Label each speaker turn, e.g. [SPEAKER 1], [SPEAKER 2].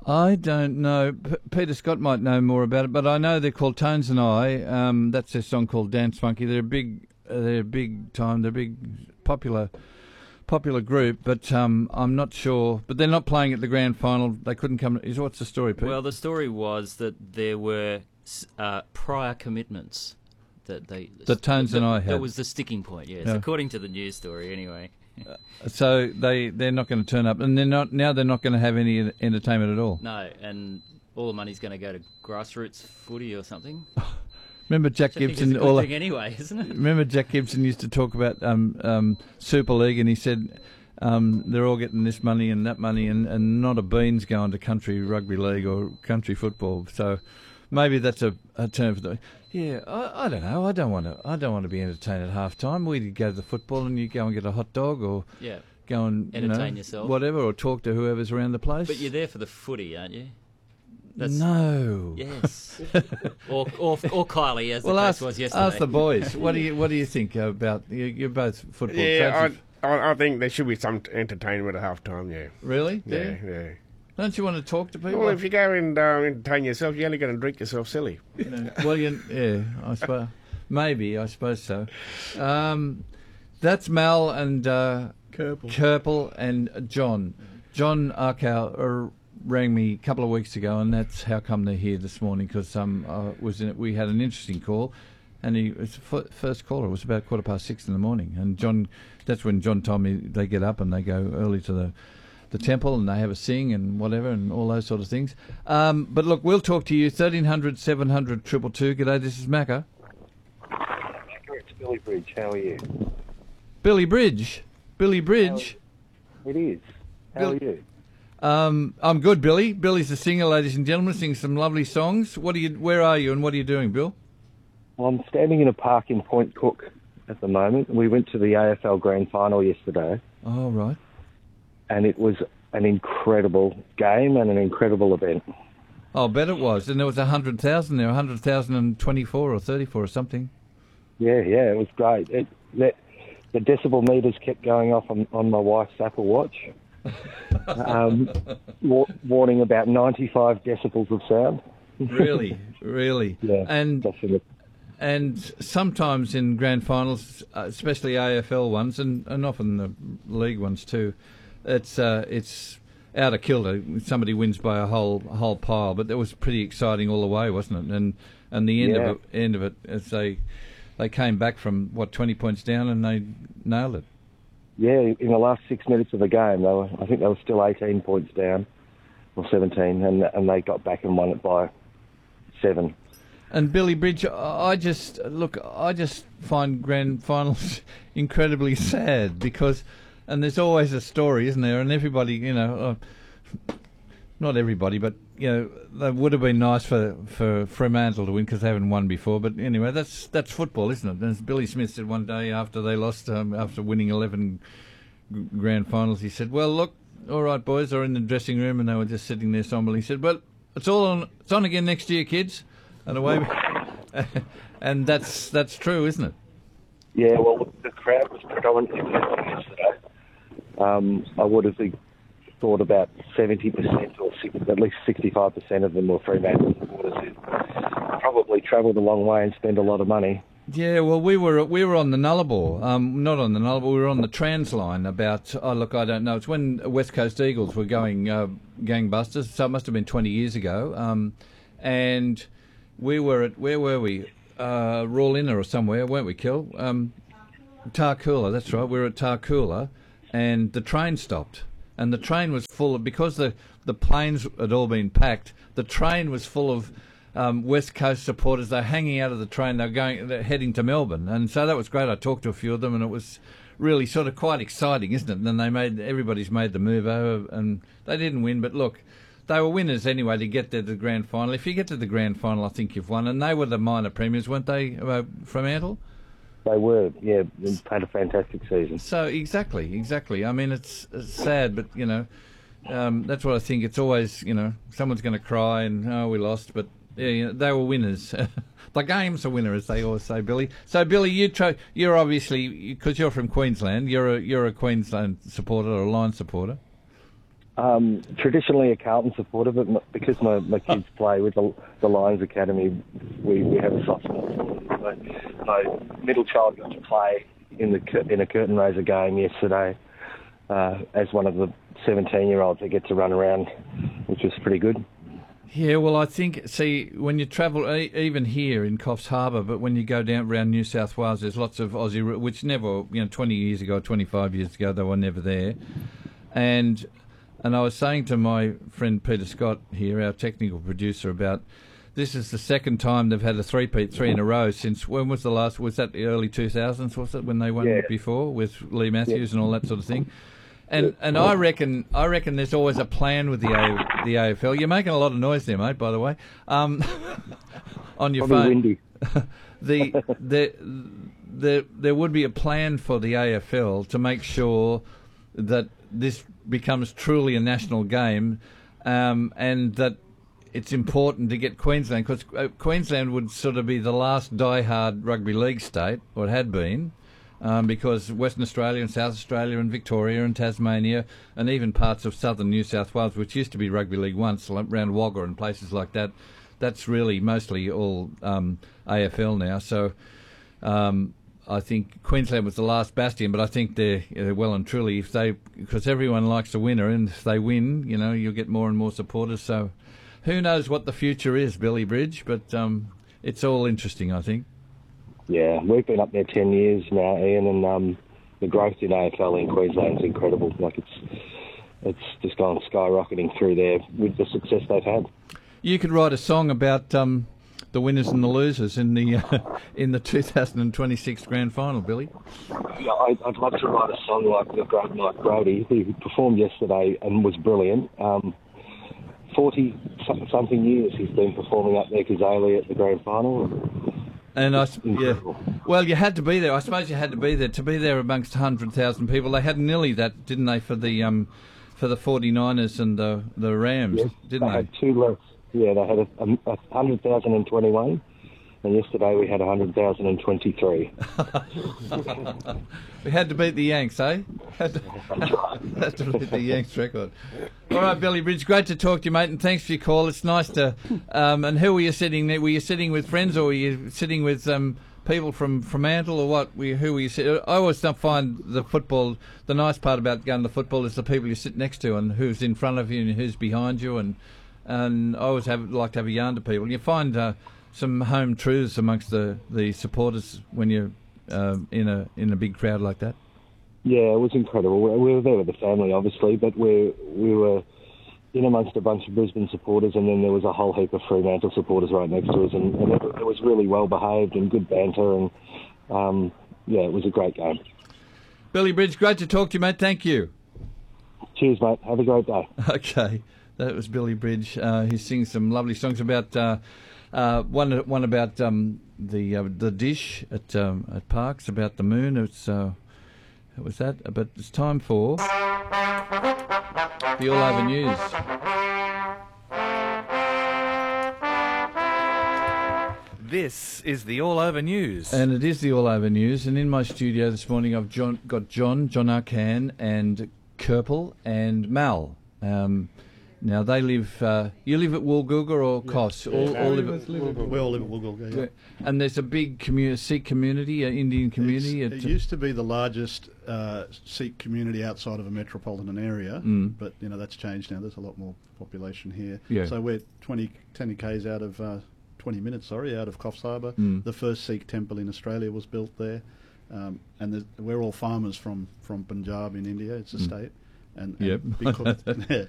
[SPEAKER 1] I don't know. Peter Scott might know more about it, but I know they're called Tones and I. That's their song called Dance Funky. They're big time. They're a big popular group, but I'm not sure. But they're not playing at the grand final. They couldn't come. What's the story, Pete?
[SPEAKER 2] Well, the story was that there were prior commitments that the
[SPEAKER 1] Tones and I had.
[SPEAKER 2] That was the sticking point. Yes,
[SPEAKER 1] Yeah.
[SPEAKER 2] according to the news story, anyway.
[SPEAKER 1] So they're not going to turn up, and they're not going to have any entertainment at all.
[SPEAKER 2] No, and all the money's going to go to grassroots footy or something.
[SPEAKER 1] Remember Jack
[SPEAKER 2] Which I think
[SPEAKER 1] Gibson?
[SPEAKER 2] is a good thing anyway, isn't it?
[SPEAKER 1] Remember Jack Gibson used to talk about Super League, and he said they're all getting this money and that money, and not a bean's going to country rugby league or country football. So maybe that's a term for the. Yeah, I don't know. I don't want to be entertained at half time. We go to the football and you go and get a hot dog or go and
[SPEAKER 2] entertain yourself,
[SPEAKER 1] whatever, or talk to whoever's around the place.
[SPEAKER 2] But you're there for the footy, aren't you?
[SPEAKER 1] No.
[SPEAKER 2] Yes. or Kylie, as the case was yesterday.
[SPEAKER 1] Ask the boys. What do you think about? You're both football coaches.
[SPEAKER 3] Yeah, I think there should be some entertainment at half time. Yeah.
[SPEAKER 1] Really?
[SPEAKER 3] Yeah.
[SPEAKER 1] Don't you want to talk to people?
[SPEAKER 3] Well, if you go and entertain yourself, you're only going to drink yourself silly.
[SPEAKER 1] Well, I suppose I suppose so. That's Mal and Kerpel and John. John Arkow rang me a couple of weeks ago, and that's how come they're here this morning, because we had an interesting call, and it's the first caller. It was about 6:15 in the morning, and that's when John told me they get up and they go early to the temple and they have a sing and whatever and all those sort of things. But look, we'll talk to you. 1300 700 222. G'day, this is Macca.
[SPEAKER 4] Macca, it's Billy Bridge. How are you?
[SPEAKER 1] Billy Bridge?
[SPEAKER 4] It is. How are you?
[SPEAKER 1] I'm good, Billy. Billy's a singer, ladies and gentlemen, sings some lovely songs. Where are you and what are you doing, Bill?
[SPEAKER 4] Well, I'm standing in a park in Point Cook at the moment. We went to the AFL Grand Final yesterday.
[SPEAKER 1] Oh, right.
[SPEAKER 4] And it was an incredible game and an incredible event.
[SPEAKER 1] Oh, I bet it was. And there was 100,000 there, 100,024 or 34 or something.
[SPEAKER 4] Yeah, it was great. The decibel meters kept going off on my wife's Apple Watch, warning about 95 decibels of sound.
[SPEAKER 1] Really?
[SPEAKER 4] Yeah,
[SPEAKER 1] and sometimes in grand finals, especially AFL ones, and often the league ones too, it's out of kilter. Somebody wins by a whole pile, but that was pretty exciting all the way, wasn't it? And the end of it, as they came back from 20 points down and they nailed it.
[SPEAKER 4] Yeah, in the last 6 minutes of the game, I think they were still 18 points down, or 17, and they got back and won it by 7.
[SPEAKER 1] And Billy Bridge, I just find grand finals incredibly sad because. And there's always a story, isn't there? And everybody, not everybody, but, that would have been nice for Fremantle to win because they haven't won before. But anyway, that's football, isn't it? And as Billy Smith said one day after they lost, after winning 11 grand finals, he said, well, look, all right, boys, they're in the dressing room and they were just sitting there somberly. He said, well, it's on again next year, kids. And away. And that's true, isn't it?
[SPEAKER 4] Yeah, well, the crowd was predominantly yesterday. I would have thought about 70% or at least 65% of them were Fremantle supporters who probably travelled a long way and spent a lot of money.
[SPEAKER 1] Yeah, well, we were on the Nullarbor, not on the Nullarbor, we were on the Trans line about, I don't know, it's when West Coast Eagles were going gangbusters, so it must have been 20 years ago, and we were at, where were we? Rawlinna or somewhere, weren't we, Kel? Tarcoola, that's right, we were at Tarcoola. And the train stopped, and the train was full of, because the planes had all been packed, the train was full of West Coast supporters. They're hanging out of the train, they're heading to Melbourne, and so that was great. I talked to a few of them, and it was really sort of quite exciting, isn't it? And then everybody's made the move over, and they didn't win, but look, they were winners anyway to get there to the grand final. If you get to the grand final, I think you've won, and they were the minor premiers, weren't they, Fremantle?
[SPEAKER 4] They were, yeah. They had a fantastic season. So
[SPEAKER 1] exactly. I mean, it's sad, but that's what I think. It's always someone's going to cry and we lost, but yeah, they were winners. The game's a winner, as they always say, Billy. So Billy, you're obviously, because you're from Queensland, you're a Queensland supporter or a Lions supporter.
[SPEAKER 4] Traditionally a Carlton supporter, but because my kids play with the Lions Academy, we have a soft spot for them. My middle child got to play in a curtain raiser game yesterday as one of the 17-year-olds that get to run around, which was pretty good.
[SPEAKER 1] Yeah, well, I think, when you travel, even here in Coffs Harbour, but when you go down around New South Wales, there's lots of Aussie, which never, 20 years ago, 25 years ago, they were never there. And I was saying to my friend Peter Scott here, our technical producer, about this is the second time they've had a three-peat, three in a row since, when was the last, was that the early 2000s, was it, when they won before with Lee Matthews and all that sort of thing? And I reckon there's always a plan with the AFL. You're making a lot of noise there, mate, by the way, on your phone.
[SPEAKER 4] Windy.
[SPEAKER 1] There would be a plan for the AFL to make sure that this becomes truly a national game, and that it's important to get Queensland, because Queensland would sort of be the last die-hard rugby league state, or it had been. Because Western Australia and South Australia and Victoria and Tasmania and even parts of southern New South Wales, which used to be rugby league once, around Wagga and places like that, that's really mostly all AFL now. So I think Queensland was the last bastion, but I think they're well and truly, because everyone likes a winner, and if they win, you'll get more and more supporters. So who knows what the future is, Billy Bridge, but it's all interesting, I think.
[SPEAKER 4] Yeah, we've been up there 10 years now, Ian, and the growth in AFL in Queensland is incredible. Like it's just gone skyrocketing through there with the success they've had.
[SPEAKER 1] You could write a song about the winners and the losers in the 2026 Grand Final, Billy.
[SPEAKER 4] Yeah, I'd love to write a song like the great Mike Brody, who performed yesterday and was brilliant. 40-something years he's been performing up there, Kazali, at the Grand Final. And
[SPEAKER 1] well, you had to be there. I suppose you had to be there amongst 100,000 people. They had nearly that, didn't they, for the 49ers and the Rams,
[SPEAKER 4] yes,
[SPEAKER 1] didn't they?
[SPEAKER 4] They had two less. Yeah, they had 100,021, and yesterday we had 100,023.
[SPEAKER 1] We had to beat the Yanks, eh? Had to beat the Yanks record. All right, Billy Bridge, great to talk to you, mate, and thanks for your call. It's nice to... and who were you sitting there? Were you sitting with friends, or were you sitting with people from Fremantle, or what? Who were you sitting... I always find the football... The nice part about going to football is the people you sit next to and who's in front of you and who's behind you, and I always like to have a yarn to people. You find some home truths amongst the supporters when you're in a big crowd like that.
[SPEAKER 4] Yeah, it was incredible. We were there with the family, obviously, but we were in amongst a bunch of Brisbane supporters, and then there was a whole heap of Fremantle supporters right next to us, and it was really well behaved and good banter, and it was a great game.
[SPEAKER 1] Billy Bridge, great to talk to you, mate. Thank you. Cheers,
[SPEAKER 4] mate. Have a great day.
[SPEAKER 1] Okay, that was Billy Bridge. He sings some lovely songs about one about the dish at Parks, about the moon. It was that, but it's time for the All Over News.
[SPEAKER 5] This is the All Over News.
[SPEAKER 1] And it is the All Over News. And in my studio this morning I've got John Arcan and Kerpel and Mal. Now they live. You live at Woolgoolga or Coss?
[SPEAKER 6] We all live at Woolgoolga. Yeah.
[SPEAKER 1] And there's a big Sikh community, Indian community.
[SPEAKER 6] It used to be the largest Sikh community outside of a metropolitan area, but that's changed now. There's a lot more population here.
[SPEAKER 1] Yeah.
[SPEAKER 6] So we're 20 k's out of 20 minutes. Out of Coffs Harbour. The first Sikh temple in Australia was built there, and we're all farmers from Punjab in India. It's a state. And
[SPEAKER 1] yep.
[SPEAKER 6] because,